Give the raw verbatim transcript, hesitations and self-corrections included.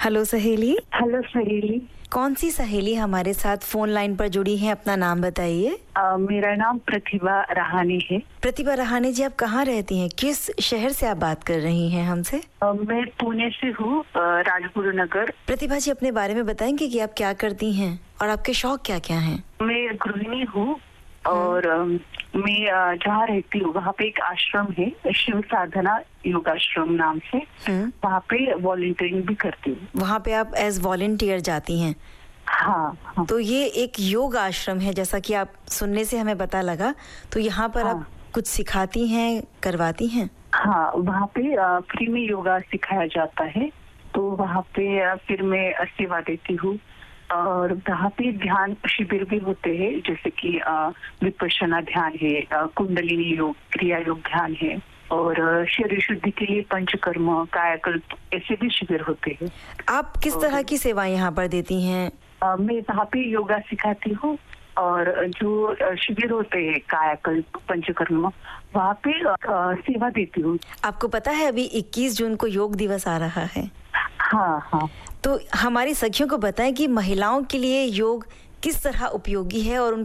Hello सहेली। Hello सहेली। कौन सी सहेली हमारे साथ फोन लाइन पर जुड़ी है? अपना नाम बताइए। मेरा नाम प्रतिभा रहानी है। प्रतिभा रहानी जी, आप कहाँ रहती हैं? किस शहर से आप बात कर रही हैं हमसे? आ, मैं पुणे से हूँ, राजगुरु नगर। प्रतिभा जी, अपने बारे में बताएंगे कि आप क्या करती हैं और आपके शौक क्या क्या हैं? मैं गृहिणी हूँ और मैं जहाँ रहती हूँ वहाँ पे एक आश्रम है, शिव साधना योगाश्रम नाम से। वहाँ पे वॉलंटियरिंग भी करती हूँ। वहाँ पे आप एज वॉलंटियर जाती हैं? हाँ, हाँ। तो ये एक योग आश्रम है, जैसा कि आप सुनने से हमें पता लगा। तो यहाँ पर हाँ। आप कुछ सिखाती हैं, करवाती हैं? हाँ, वहाँ पे फ्री में योगा सिखाया जाता है। तो वहाँ पे फिर मैं सेवा देती हूँ और वहाँ पे ध्यान शिविर भी होते हैं, जैसे कि विपश्यना ध्यान है, कुंडलिनी योग, क्रिया योग ध्यान है और शरीर शुद्धि के लिए पंचकर्म, कायाकल्प, ऐसे भी शिविर होते हैं। आप किस तरह की सेवा यहाँ पर देती हैं? मैं वहाँ पे योगा सिखाती हूँ और जो शिविर होते हैं कायाकल्प, पंचकर्म, वहाँ पे सेवा देती हूँ। आपको पता है अभी इक्कीस जून को योग दिवस आ रहा है? हाँ, हाँ। तो हमारी सखियों को बताएं कि महिलाओं के लिए योग किस तरह उपयोगी है और उन